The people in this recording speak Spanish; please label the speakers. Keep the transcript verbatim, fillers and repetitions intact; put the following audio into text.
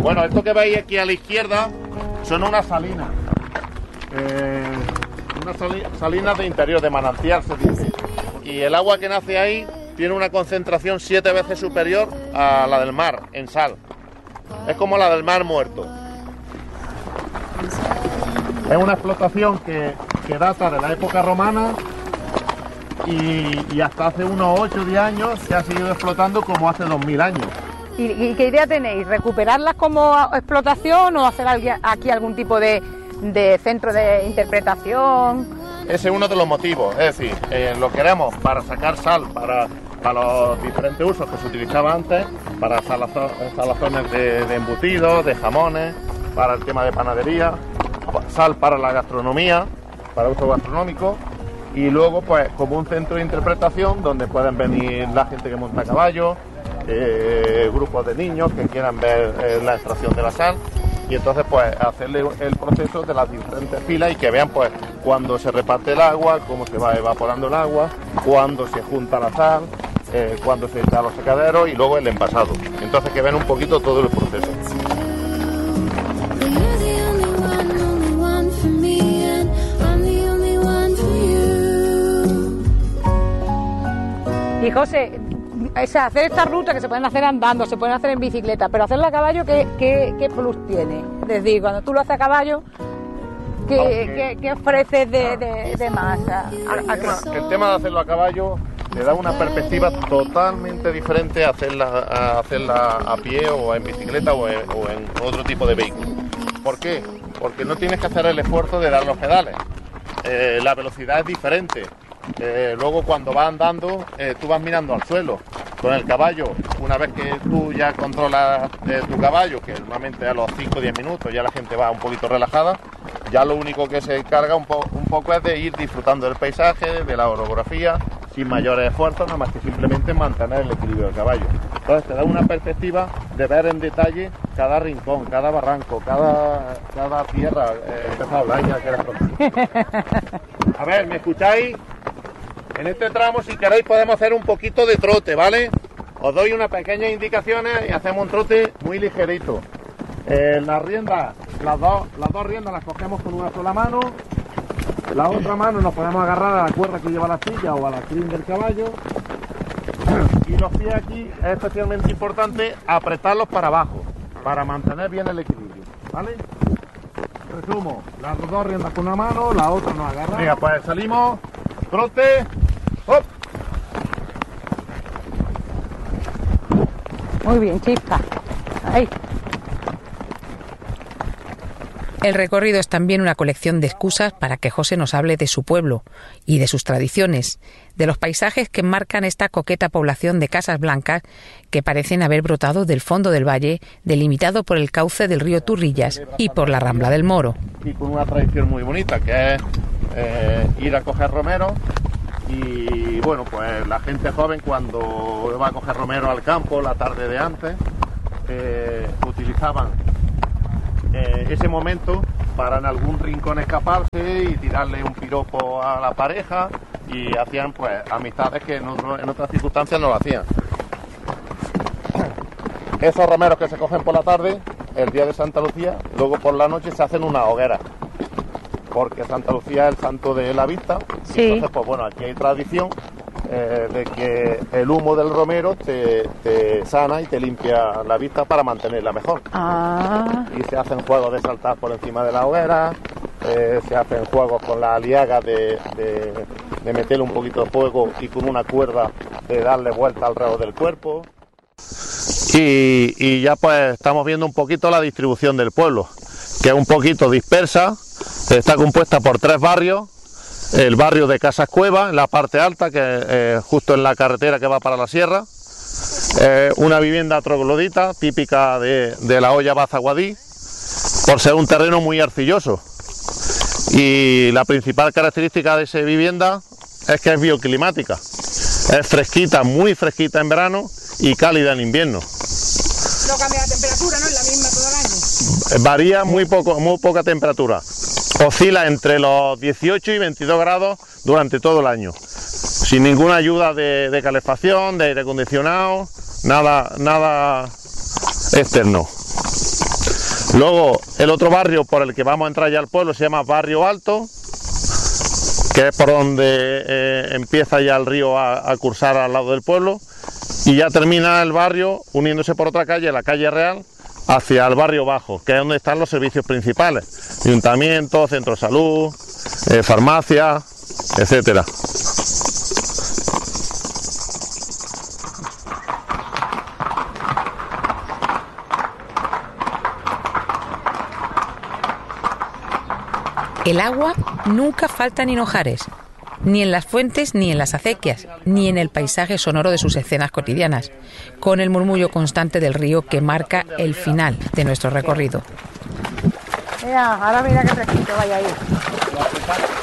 Speaker 1: Bueno, esto que veis aquí a la izquierda son unas salinas. Eh, unas sali salinas de interior, de manantial se dice. Y el agua que nace ahí tiene una concentración siete veces superior a la del mar, en sal. Es como la del mar muerto. Es una explotación que, que data de la época romana y, y hasta hace unos ocho o diez años se ha seguido explotando como hace dos mil años.
Speaker 2: ¿Y, ¿Y qué idea tenéis? ¿Recuperarlas como explotación o hacer aquí algún tipo de, de centro de interpretación?
Speaker 1: Ese es uno de los motivos, es decir, eh, lo queremos para sacar sal, para, para los diferentes usos que se utilizaba antes, para salazo, salazones de, de embutidos, de jamones, para el tema de panadería, sal para la gastronomía, para uso gastronómico, y luego pues como un centro de interpretación donde pueden venir la gente que monta a caballo, eh, grupos de niños que quieran ver eh, la extracción de la sal, y entonces pues hacerle el proceso de las diferentes filas y que vean pues cuándo se reparte el agua, cómo se va evaporando el agua, cuándo se junta la sal, eh, cuándo se echa a los secaderos y luego el envasado. Entonces que vean un poquito todo el proceso.
Speaker 2: Y José, o sea, hacer esta ruta que se pueden hacer andando, se pueden hacer en bicicleta, pero hacerla a caballo, ¿qué, qué, qué plus tiene? Es decir, cuando tú lo haces a caballo, ¿qué, okay. qué, qué ofreces de, de, de más?
Speaker 1: El tema, el tema de hacerlo a caballo le da una perspectiva totalmente diferente a hacerla a, hacerla a pie o en bicicleta o en, o en otro tipo de vehículo. ¿Por qué? Porque no tienes que hacer el esfuerzo de dar los pedales. Eh, la velocidad es diferente. Eh, luego cuando vas andando eh, tú vas mirando al suelo. Con el caballo, una vez que tú ya controlas eh, tu caballo, que normalmente a los cinco o diez minutos ya la gente va un poquito relajada, ya lo único que se encarga un, po un poco es de ir disfrutando del paisaje, de la orografía, sin mayores esfuerzos, nada más que simplemente mantener el equilibrio del caballo. Entonces te da una perspectiva de ver en detalle cada rincón, cada barranco, cada, cada tierra. Eh, empezó a hablar ya que era pronto. A ver, ¿me escucháis? En este tramo, si queréis, podemos hacer un poquito de trote, ¿vale? Os doy unas pequeñas indicaciones y hacemos un trote muy ligerito. Eh, las riendas, las dos, las dos riendas las cogemos con una sola mano. La otra mano nos podemos agarrar a la cuerda que lleva la silla o a la crin del caballo. Y los pies aquí es especialmente importante apretarlos para abajo, para mantener bien el equilibrio, ¿vale? Resumo, las dos riendas con una mano, la otra nos agarra. Venga, pues salimos, trote, ¡hop!
Speaker 2: Muy bien, chispa. Ahí.
Speaker 3: El recorrido es también una colección de excusas para que José nos hable de su pueblo y de sus tradiciones, de los paisajes que marcan esta coqueta población de casas blancas que parecen haber brotado del fondo del valle, delimitado por el cauce del río Turrillas y por la Rambla del Moro.
Speaker 1: Y con una tradición muy bonita, que es eh, ir a coger romero. Y bueno, pues la gente joven cuando va a coger romero al campo la tarde de antes, eh, utilizaban eh, ese momento para en algún rincón escaparse y tirarle un piropo a la pareja, y hacían pues amistades que en, otro, en otras circunstancias no lo hacían. Esos romeros que se cogen por la tarde, el día de Santa Lucía, luego por la noche se hacen una hoguera, porque Santa Lucía es el santo de la vista. Sí. Y entonces, pues bueno, aquí hay tradición eh, de que el humo del romero te, te sana y te limpia la vista para mantenerla mejor.
Speaker 2: Ah.
Speaker 1: Y se hacen juegos de saltar por encima de la hoguera, eh, se hacen juegos con la aliaga de, de, de meterle un poquito de fuego y con una cuerda de darle vuelta alrededor del cuerpo. Y, y ya pues estamos viendo un poquito la distribución del pueblo, que es un poquito dispersa. Está compuesta por tres barrios: el barrio de Casas Cueva, en la parte alta, que eh, justo en la carretera que va para la sierra, eh, una vivienda troglodita, típica de, de la Hoya Bazaguadí, por ser un terreno muy arcilloso. Y la principal característica de esa vivienda es que es bioclimática, es fresquita, muy fresquita en verano y cálida en invierno.
Speaker 2: No cambia la temperatura, ¿no? Es la misma todo el año.
Speaker 1: Varía muy poco, muy poca temperatura. Oscila entre los dieciocho y veintidós grados durante todo el año, sin ninguna ayuda de, de calefacción, de aire acondicionado, nada, nada externo. Luego el otro barrio por el que vamos a entrar ya al pueblo se llama Barrio Alto, que es por donde eh, empieza ya el río a, a cursar al lado del pueblo, y ya termina el barrio uniéndose por otra calle, la calle Real, hacia el barrio bajo, que es donde están los servicios principales: ayuntamiento, centro de salud, eh, farmacia, etcétera.
Speaker 3: El agua nunca falta en Hinojares, ni en las fuentes ni en las acequias, ni en el paisaje sonoro de sus escenas cotidianas, con el murmullo constante del río que marca el final de nuestro recorrido.
Speaker 2: Mira, ahora mira qué fresquito vaya ahí.